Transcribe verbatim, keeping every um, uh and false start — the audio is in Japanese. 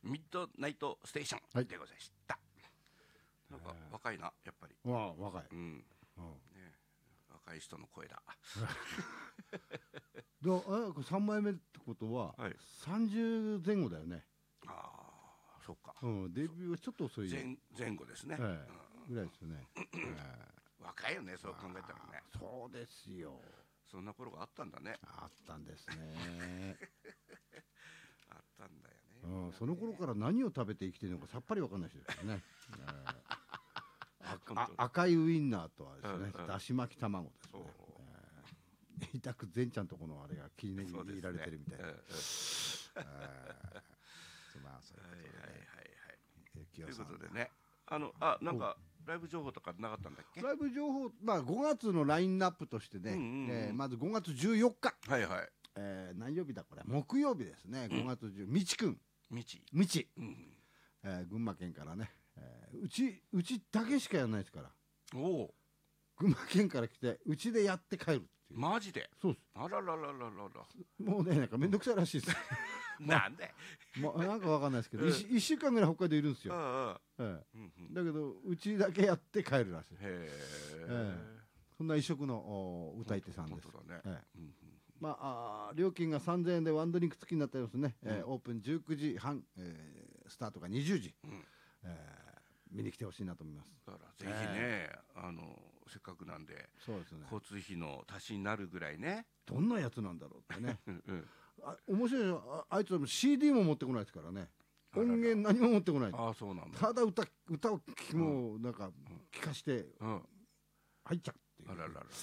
ミッドナイトステーションでございました。なんか若いな、やっぱり。 わあ、若い。 うん。ね、若い人の声だ。 で、あ、三枚目ってことは三十前後だよね。 ああ、そっか。 うん、デビューはちょっと遅い。 前前後ですね。 ぐらいですよね。 若いよね、そう考えたらね。 そうですよ。 そんな頃があったんだね。 あったんですね。 あったんだよね。 うん、その頃から何を食べて生きてるのかさっぱりわかんない人ですよね。赤いウインナーとはですね、だし巻き卵ですね。痛く善ちゃんとこのあれが気に入られてるみたいな。まあそういうということでね、あのあなんかライブ情報とかなかったんだっけ？ ライブ情報、まあごがつのラインナップとしてね、まずごがつじゅうよっか、 はいはい。 え何曜日だこれ？木曜日ですね。ごがつじゅう、みちくん、 みち、 みち、群馬県からね、うちうちだけしかやらないですから。 おお。 群馬県から来てうちでやって帰るっていう。 マジで？ そうです。 あらららららら。 もうね、なんかめんどくさいらしいです。 なんで？ まあなんかわかんないですけど、いっしゅうかんぐらい北海道いるんですよ。だけどうちだけやって帰るらしい。へえ。そんな異色の歌い手さんです。まあ料金がさんぜんえんでワンドリンク付きになってますね。オープンじゅうくじはん、スタートがにじゅうじ。見に来てほしいなと思います。 だからぜひね、あのせっかくなんで交通費の足しになるぐらいね。 どんなやつなんだろうってね。面白いよ。あいつは シーディー も持ってこないですからね。音源何も持ってこない。 ああ、そうなんだ。 ただ歌歌をもうなんか聞かして入っちゃうっていう。 あららら。